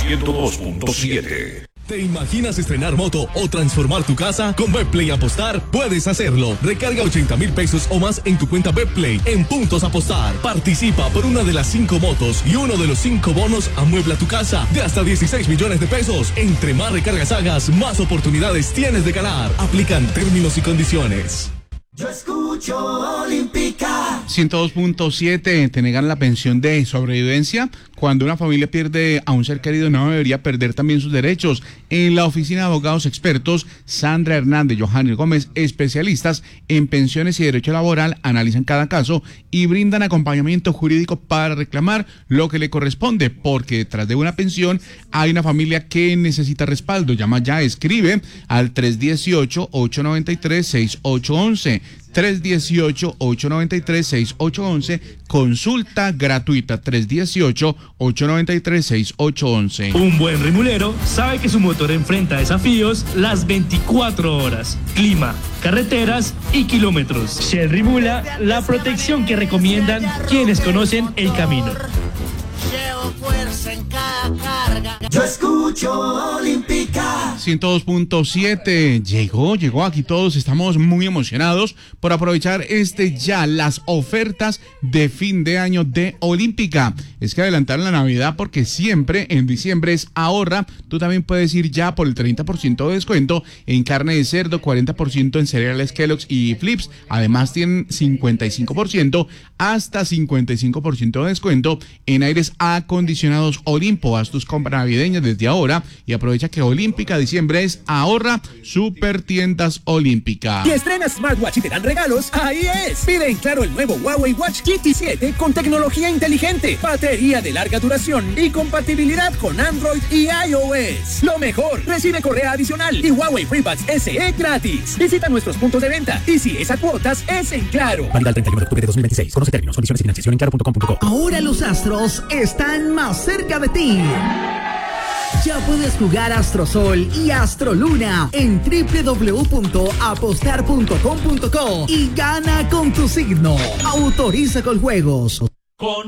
102.7. ¿Te imaginas estrenar moto o transformar tu casa? Con Betplay Apostar puedes hacerlo. Recarga 80,000 pesos o más en tu cuenta Betplay en Puntos Apostar. Participa por una de las 5 motos y uno de los 5 bonos amuebla tu casa de hasta 16 millones de pesos. Entre más recargas hagas, más oportunidades tienes de ganar. Aplican términos y condiciones. Yo escucho Olímpica. 102.7. ¿Te negan la pensión de sobrevivencia? Cuando una familia pierde a un ser querido, no debería perder también sus derechos. En la oficina de abogados expertos, Sandra Hernández, Johanny Gómez, especialistas en pensiones y derecho laboral, analizan cada caso y brindan acompañamiento jurídico para reclamar lo que le corresponde, porque detrás de una pensión hay una familia que necesita respaldo. Llama ya, escribe al 318-893-6811. 318-893-6811, consulta gratuita 318-893-6811. Un buen rimulero sabe que su motor enfrenta desafíos las 24 horas, clima, carreteras y kilómetros. Shell Rimula, la protección que recomiendan quienes conocen el camino. Llevo fuerza en cada carga. Yo escucho Olímpica. 102.7. Llegó. Aquí todos estamos muy emocionados por aprovechar las ofertas de fin de año de Olímpica. Es que adelantaron la Navidad porque siempre en diciembre es ahorra. Tú también puedes ir ya por el 30% de descuento en carne de cerdo, 40% en cereales Kellogg's y Flips. Además tienen 55%, hasta 55% de descuento en aires acondicionados Olimpo. Haz tus compras navideñas desde ahora y aprovecha que Olímpica diciembre es ahorra. Super tiendas Olímpica. Si estrenas smartwatch y te dan regalos, ahí es. Pide en Claro el nuevo Huawei Watch GT 7 con tecnología inteligente, batería de larga duración y compatibilidad con Android y iOS. Lo mejor, recibe correa adicional y Huawei FreeBuds SE gratis. Visita nuestros puntos de venta y si es a cuotas, es en Claro. Válida el 31 de octubre de 2026. Conoce términos, condiciones y financiación en claro.com.co. Ahora los astros están más cerca de ti. Ya puedes jugar Astrosol y Astroluna en www.apostar.com.co y gana con tu signo. Autoriza con juegos. Con